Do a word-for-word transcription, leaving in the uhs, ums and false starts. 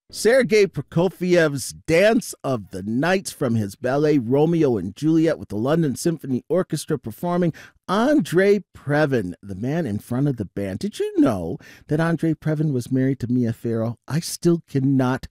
Sergei Prokofiev's Dance of the Nights from his ballet Romeo and Juliet with the London Symphony Orchestra performing Andre Previn, the man in front of the band. Did you know that Andre Previn was married to Mia Farrow? I still cannot